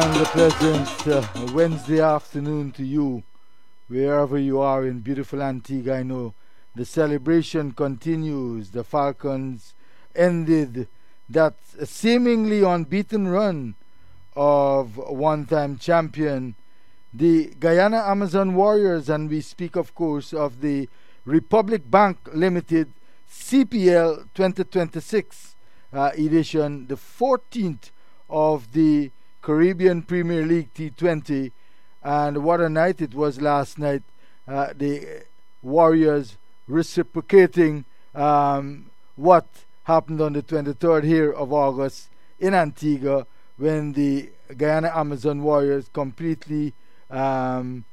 And a pleasant Wednesday afternoon to you, wherever you are in beautiful Antigua. I know the celebration continues. The Falcons ended that seemingly unbeaten run of one-time champion, the Guyana Amazon Warriors, and we speak, of course, of the Republic Bank Limited CPL 2026 edition, the 14th of the Caribbean Premier League T20, and what a night it was last night. The Warriors reciprocating what happened on the 23rd here of August in Antigua when the Guyana Amazon Warriors completely